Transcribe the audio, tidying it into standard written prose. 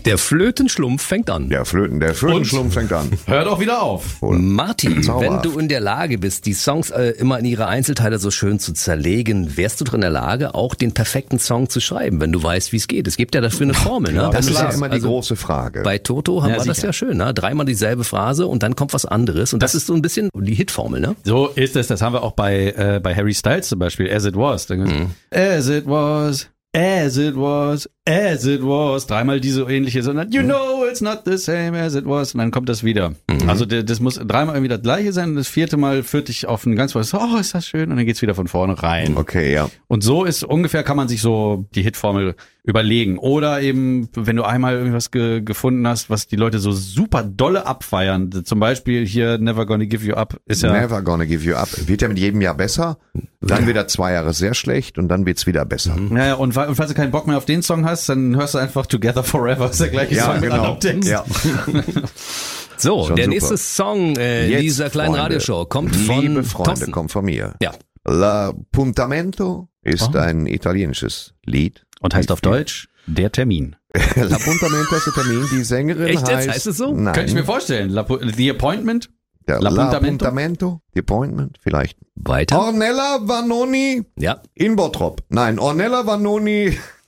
Der Flötenschlumpf fängt an. Der Flötenschlumpf fängt an. Hört auch wieder auf. Martin, Zauberhaft. wenn du in der Lage bist, die Songs immer in ihre Einzelteile so schön zu zerlegen, wärst du doch in der Lage, auch den perfekten Song zu schreiben, wenn du weißt, wie es geht. Es gibt ja dafür eine Formel. Ne? Das ist ja Klar. immer die große Frage. Bei Toto haben wir das sicher. ja schön. Ne? 3-mal dieselbe Phrase und dann kommt was anderes. Und das ist so ein bisschen die Hitformel. Ne? So ist es. Das haben wir auch bei Harry Styles zum Beispiel. As it was. As it was. As it was, as it was. 3-mal diese ähnliche, sondern you know it's not the same as it was. Und dann kommt das wieder. Also das muss 3-mal irgendwie das gleiche sein und das 4. Mal führt dich auf ein ganz was, oh, ist das schön. Und dann geht's wieder von vorne rein. Okay, ja. Und so ist ungefähr, kann man sich so die Hitformel überlegen. Oder eben, wenn du einmal irgendwas gefunden hast, was die Leute so super dolle abfeiern. Zum Beispiel hier Never Gonna Give You Up ist ja... Never Gonna Give You Up. Wird ja mit jedem Jahr besser. Dann wieder 2 Jahre sehr schlecht und dann wird's wieder besser. Ja, und falls du keinen Bock mehr auf den Song hast, dann hörst du einfach Together Forever. Ist der gleiche Song mit anderem Text. Ja. So, Schon der super. nächste Song Jetzt, dieser kleinen Freunde, Radioshow kommt von Liebe Freunde, Thorsten. kommt von mir. Ja. L'Appuntamento ist ein italienisches Lied. Und heißt auf Deutsch Der Termin. L'Appuntamento ist der Termin. Die Sängerin Echt jetzt? heißt... Heißt es so? Nein. Könnte ich mir vorstellen. The Appointment? Der L'Appuntamento? L'Appuntamento, The Appointment, vielleicht. Weiter. Ornella Vanoni Ja. in Bottrop. Nein, Ornella Vanoni